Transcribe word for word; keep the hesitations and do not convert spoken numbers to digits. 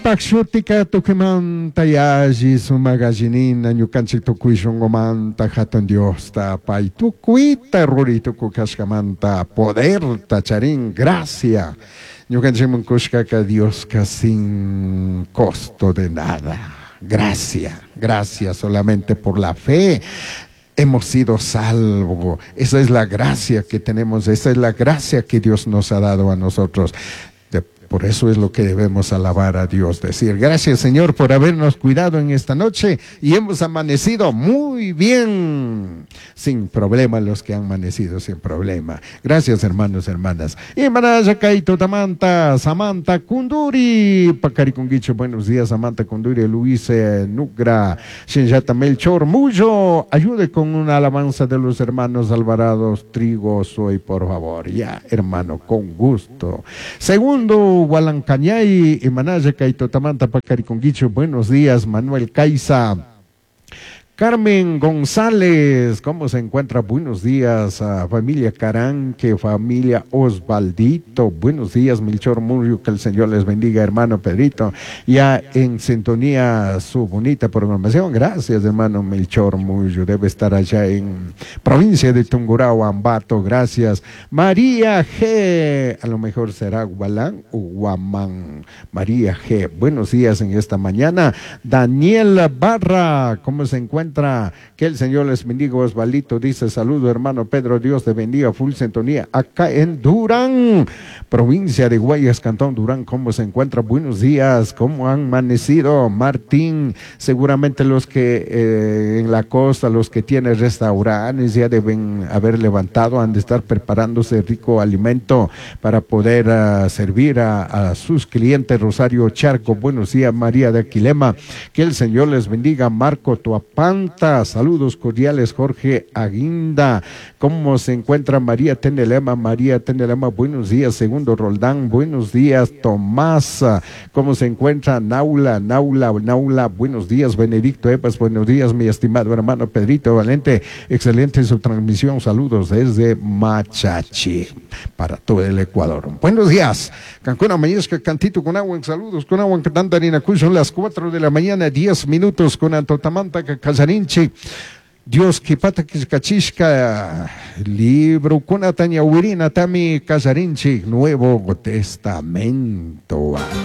pakshutika tukimanta yaji sumagajinina ñukanchik tukuyshunkumanta hatun Diosta pay tukuyta ruritukushkamanta poderta charin gracia ñukanchik munkushkaka Dioska sin costo de nada. Gracias, gracias solamente por la fe. Hemos sido salvos. Esa es la gracia que tenemos, esa es la gracia que Dios nos ha dado a nosotros. De, por eso es lo que debemos alabar a Dios, decir gracias Señor por habernos cuidado en esta noche y hemos amanecido muy bien, sin problema los que han amanecido sin problema. Gracias hermanos, hermanas. Y Manaya Kaito Tamanta, Samantha Kunduri, Pacariconguicho, buenos días Samantha Kunduri, Luis eh, Nugra, Shenjata Melchor Mullo, ayude con una alabanza de los hermanos Alvarados Trigo, soy por favor, ya hermano, con gusto. Segundo, Hualancañay y Manaya Kaito Tamanta, Pacariconguicho, buenos días Manuel Caiza. Carmen González, ¿cómo se encuentra? Buenos días a familia Caranque, familia Osvaldito, buenos días Melchor Murillo, que el Señor les bendiga hermano Pedrito, ya en sintonía su bonita programación, gracias hermano Melchor Murillo, debe estar allá en provincia de Tungurahua, Ambato, gracias. María G, a lo mejor será Gualán o Guamán, María G, buenos días en esta mañana. Daniela Barra, ¿cómo se encuentra? Que el Señor les bendiga. Osvaldito dice, saludo hermano Pedro, Dios te bendiga, full sintonía, acá en Durán, provincia de Guayas, Cantón Durán, ¿cómo se encuentra? Buenos días, ¿cómo han amanecido? Martín, seguramente los que eh, en la costa, los que tienen restaurantes ya deben haber levantado, han de estar preparándose rico alimento para poder uh, servir a, a sus clientes. Rosario Charco, buenos días María de Aquilema, que el Señor les bendiga. Marco Tuapán, saludos cordiales. Jorge Aguinda, ¿cómo se encuentra? María Tenelema, María Tenelema, buenos días. Segundo Roldán, buenos días. Tomás, ¿cómo se encuentra? Naula, Naula, Naula, buenos días. Benedicto Epas, buenos días, mi estimado hermano Pedrito Valente, excelente su transmisión, saludos desde Machachi, para todo el Ecuador. Buenos días. Cancún, Amayesca, Cantito con agua, saludos con agua, Cantantarina, son las cuatro de la mañana, diez minutos con Antotamanta, Casarinchi. Dios kipata kishkachishka, libro kuna tanya urina tami Casarinchi, Nuevo Testamento.